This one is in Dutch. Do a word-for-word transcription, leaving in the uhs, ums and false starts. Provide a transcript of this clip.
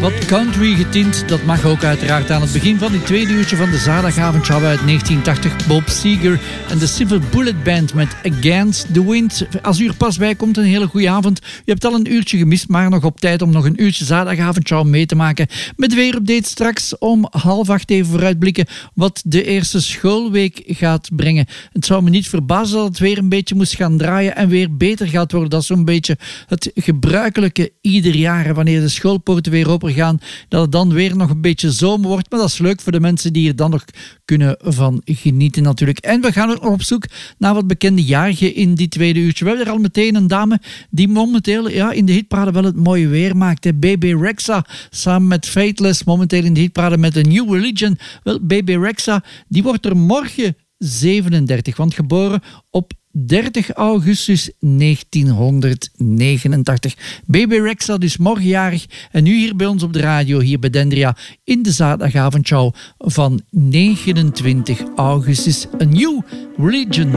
Wat country getint, dat mag ook uiteraard aan het begin van dit tweede uurtje van de zaterdagavondshow uit negentien tachtig. Bob Seger en de Silver Bullet Band met Against the Wind. Als u er pas bij komt, een hele goede avond. U hebt al een uurtje gemist, maar nog op tijd om nog een uurtje zaterdagavondshow mee te maken. Met weerupdate straks om half acht even vooruitblikken wat de eerste schoolweek gaat brengen. Het zou me niet verbazen dat het weer een beetje moest gaan draaien en weer beter gaat worden. Dat is zo'n beetje het gebruikelijke ieder jaar. Wanneer de schoolpoorten weer open gaan, dat het dan weer nog een beetje zomer wordt. Maar dat is leuk voor de mensen die er dan nog kunnen van genieten natuurlijk. En we gaan ook nog op zoek naar wat bekende jarigen in die tweede uurtje. We hebben er al meteen een dame die momenteel ja, in de hitparade wel het mooie weer maakt. Hè. Bebe Rexha samen met Faithless momenteel in de hitparade met A New Religion. Wel, Bebe Rexha, die wordt er morgen zevenendertig, want geboren op dertig augustus negentienhonderdnegenentachtig. Bebe Rexha dus morgenjarig en nu hier bij ons op de radio, hier bij Dendria, in de zaterdagavondshow van negenentwintig augustus. A New Religion.